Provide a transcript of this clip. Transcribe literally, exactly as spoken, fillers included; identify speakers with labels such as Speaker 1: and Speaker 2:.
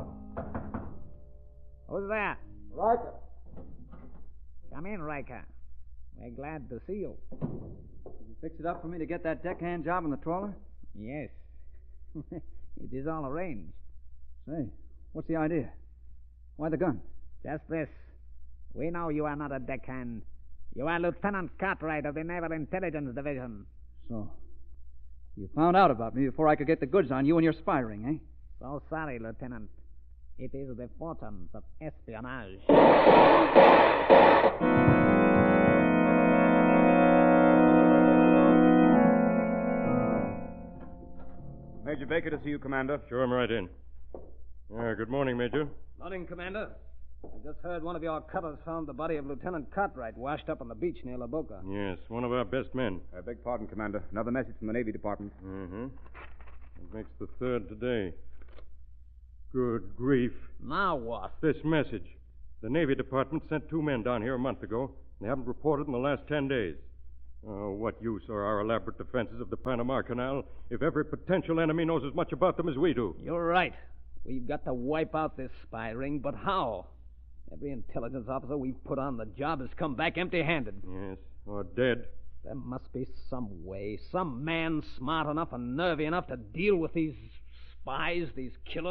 Speaker 1: Who's there?
Speaker 2: Riker.
Speaker 1: Come in, Riker. We're glad to see you.
Speaker 2: Did you fix it up for me to get that deckhand job on the trawler?
Speaker 1: Yes. It is all arranged.
Speaker 2: Say, what's the idea? Why the gun?
Speaker 1: Just this. We know you are not a deckhand. You are Lieutenant Cartwright of the Naval Intelligence Division.
Speaker 2: So, you found out about me before I could get the goods on you and your spy ring, eh?
Speaker 1: So sorry, Lieutenant. It is the fortunes of espionage.
Speaker 3: Major Baker to see you, Commander.
Speaker 4: Sure, I'm right in. Uh, good morning, Major.
Speaker 5: Morning, Commander. I just heard one of your cutters found the body of Lieutenant Cartwright washed up on the beach near La Boca.
Speaker 4: Yes, one of our best men.
Speaker 3: I beg pardon, Commander. Another message from the Navy Department.
Speaker 4: Mm-hmm. It makes the third today. Good grief.
Speaker 1: Now what?
Speaker 4: This message. The Navy Department sent two men down here a month ago, and they haven't reported in the last ten days. Oh, what use are our elaborate defenses of the Panama Canal if every potential enemy knows as much about them as we do?
Speaker 5: You're right. We've got to wipe out this spy ring, but how? Every intelligence officer we've put on the job has come back empty-handed.
Speaker 4: Yes, or dead.
Speaker 5: There must be some way, some man smart enough and nervy enough to deal with these spies, these killers.